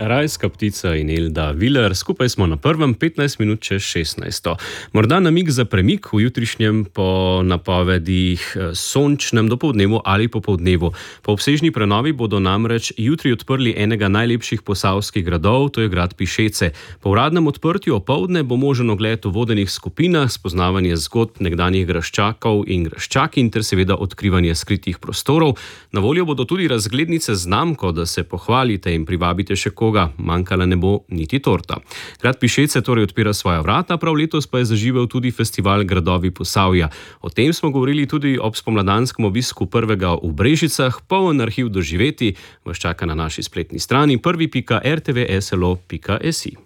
Rajska ptica in Elda Viler, skupaj smo na prvem 15 minut čez 16. Morda namig za premik v jutrišnjem po napovedih sončnem dopoldnevu ali popoldnevu. Po obsežni prenovi bodo namreč jutri odprli enega najlepših posavskih gradov, to je grad Pišece. Po uradnem odprtju opoldne bo možen ogled v vodenih skupinah, spoznavanje zgodb nekdanjih graščakov in graščakinj ter seveda odkrivanje skritih prostorov. Na voljo bodo tudi razglednice z znamko, da se pohvalite in privabite še koga, manjkala ne bo niti torta. Grad Pišece torej odpira svoja vrata, prav letos pa je zaživel tudi festival Gradovi Posavja. O tem smo govorili tudi ob spomladanskem obisku prvega v Brežicah. Poln arhiv doživeti vas čaka na naši spletni strani prvi.rtvslo.si.